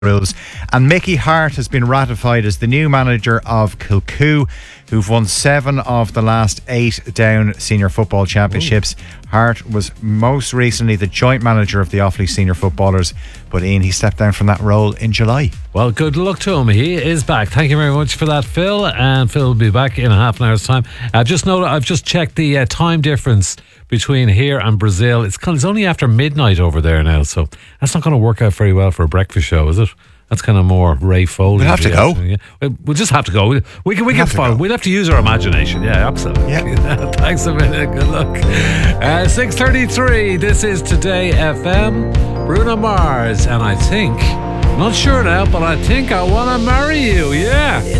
rules. And Mickey Harte has been ratified as the new manager of Kilcoo, who've won 7 of the last 8 Down Senior Football Championships. Harte was most recently the joint manager of the Offaly Senior Footballers, but Ian, he stepped down from that role in July. Well, good luck to him. He is back. Thank you very much for that, Phil. And Phil will be back in half an hour's time. I've just checked the time difference between here and Brazil. It's only after midnight over there now, so that's not going to work out very well for a breakfast show, is it? That's kind of more Ray Foley. We'll have to go. Yeah. We'll just have to go. We can follow. We'll have to use our imagination. Yeah, absolutely. Yeah. Thanks a minute. Good luck. 6:33. This is Today FM. Bruno Mars, and I'm not sure now, but I think I want to marry you. Yeah.